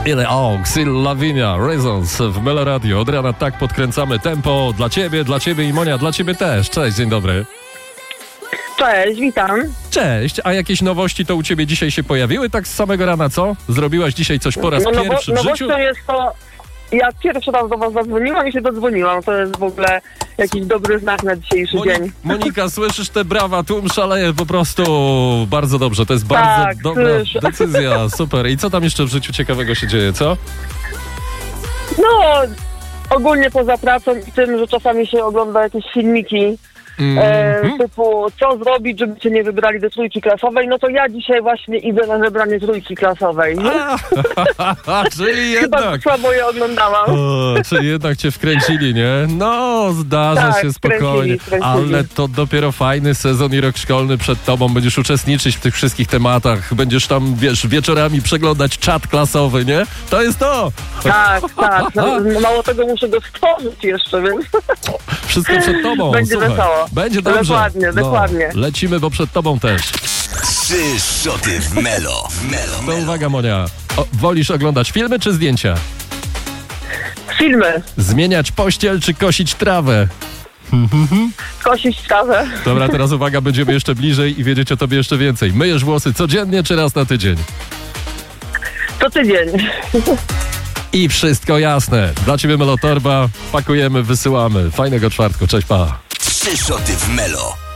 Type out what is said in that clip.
Ile Oaks, Lavinia, Reasons w Melo Radio. Od rana tak podkręcamy tempo dla ciebie i Monia, dla ciebie też. Cześć, dzień dobry. Cześć, witam. Cześć, a jakieś nowości to u ciebie dzisiaj się pojawiły tak z samego rana, co? Zrobiłaś dzisiaj coś po raz pierwszy w życiu? Nowością jest to, ja pierwszy raz do was zadzwoniłam i się dodzwoniłam. To jest w ogóle jakiś dobry znak na dzisiejszy dzień. Monika, słyszysz te brawa? Tłum szaleje po prostu. Bardzo dobrze, to jest bardzo dobra decyzja. Super. I co tam jeszcze w życiu ciekawego się dzieje, co? No, ogólnie poza pracą i tym, że czasami się ogląda jakieś filmiki typu co zrobić, żeby cię nie wybrali do trójki klasowej, no to ja dzisiaj właśnie idę na wybranie trójki klasowej. Czyli Chyba jednak. słabo je oglądałam. Czyli jednak cię wkręcili, nie? No, zdarza się spokojnie. Wkręcili. Ale to dopiero fajny sezon i rok szkolny przed tobą. Będziesz uczestniczyć w tych wszystkich tematach. Będziesz tam, wiesz, wieczorami przeglądać czat klasowy, nie? To jest to! Tak. No, mało tego, muszę go stworzyć jeszcze, więc Wszystko przed tobą. Będzie Słuchaj. wesoło. Będzie dobrze. Dokładnie. Lecimy, bo przed tobą też. 3 szoty w Melo. To uwaga, Monia. Wolisz oglądać filmy czy zdjęcia? Filmy. Zmieniać pościel czy kosić trawę? Kosić trawę. Dobra, teraz uwaga, będziemy jeszcze bliżej i wiedzieć o tobie jeszcze więcej. Myjesz włosy codziennie czy raz na tydzień? Co tydzień. I wszystko jasne. Dla ciebie Melo Torba. Pakujemy, wysyłamy. Fajnego czwartku. Cześć, pa. 3 szoty w Melo.